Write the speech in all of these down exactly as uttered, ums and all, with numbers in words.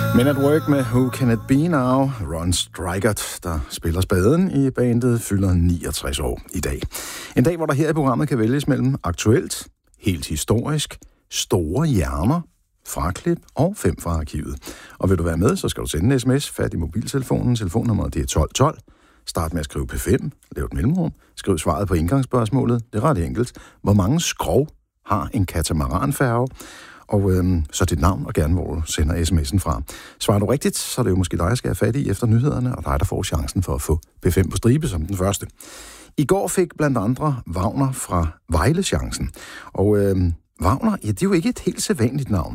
Men at Work med Who Can It Be Now? Ron Strikert, der spiller spaden i bandet, fylder niogtres år i dag. En dag, hvor der her i programmet kan vælges mellem aktuelt, helt historisk, store hjerner, fraklip og fem fra arkivet. Og vil du være med, så skal du sende en sms, fat i mobiltelefonen. Telefonnummeret det er tolv tolv. Start med at skrive P fem, lav et mellemrum, skriv svaret på indgangsspørgsmålet. Det er ret enkelt. Hvor mange skrov har en katamaranfærge? Og øhm, så dit navn og gerne, hvor du sender sms'en fra. Svarer du rigtigt, så er det jo måske dig, jeg skal have fat i efter nyhederne, og dig, der får chancen for at få P fem på stribe som den første. I går fik blandt andre Wagner fra Vejle chancen. Og øhm, Wagner, ja, det er jo ikke et helt sædvanligt navn.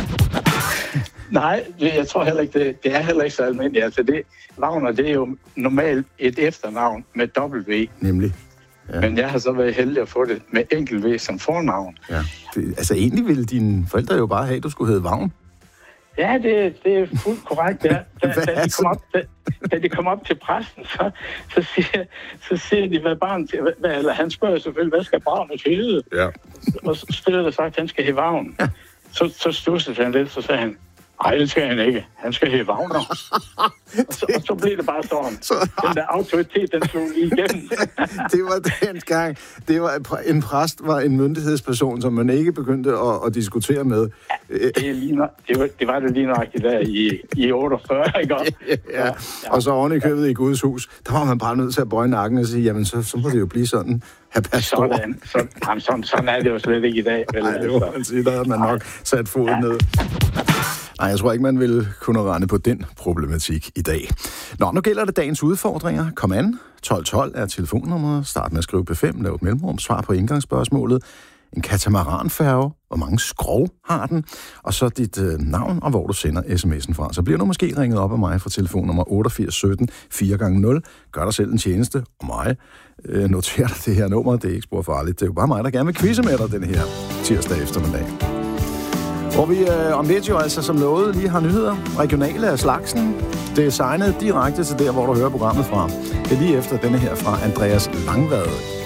Nej, jeg tror heller ikke, det, det er heller ikke så almindeligt. Altså det, Wagner, det er jo normalt et efternavn med W. Nemlig. Ja. Men jeg har så været heldig at få det med enkelt V som fornavn. Ja. Det, altså egentlig ville dine forældre jo bare have, at du skulle hedde Vagn. Ja, det, det er fuldt korrekt. Ja. Da, da, de kom op, da, da de kom op til præsten, så, så, siger, så siger de, hvad barn til, hvad, eller han spørger selvfølgelig, hvad skal barnet hedde? Ja. Og så stiller der sagt, at han skal hedde Vagn. Ja. Så, så stussede han lidt, så sagde han, nej, det skal han ikke. Han skal hedde Wagner. og, så, og så blev det bare sådan. Så, den der autoritet, den slog lige igennem. Det var den gang. Det var, en præst var en myndighedsperson, som man ikke begyndte at, at diskutere med. Ja, det, er lige, det, var, det var det lige nøjagtigt der i, i otteogfyrre, ikke også? Ja, ja. Ja. Og så oven i købet i Guds hus, der var man bare nødt til at bøje nakken og sige, jamen så, så må det jo blive sådan. Sådan, så, jamen, sådan, sådan er det jo slet ikke i dag. Nej, det må man sige, der har man nok sat foden ja. ned. Nej, jeg tror ikke, man vil kunne rende på den problematik i dag. Nå, nu gælder det dagens udfordringer. Kom an. tolv tolv er telefonnummeret. Start med at skrive P fem, lav et mellemrum, svar på indgangsspørgsmålet. En katamaranfærge. Hvor mange skrov har den? Og så dit øh, navn, og hvor du sender sms'en fra. Så bliver du måske ringet op af mig fra telefonnummer otteogfirs sytten fire gange nul. Gør dig selv en tjeneste, og mig. Øh, noter dig det her nummer. Det er ikke spor farligt. Det er jo bare mig, der gerne vil quizze med dig den her tirsdag eftermiddag. Hvor vi øh, om lidt jo altså som lovet lige har nyheder. Regionale af slagsen. Designet direkte til der, hvor du hører programmet fra. Det er lige efter denne her fra Andreas Langvad.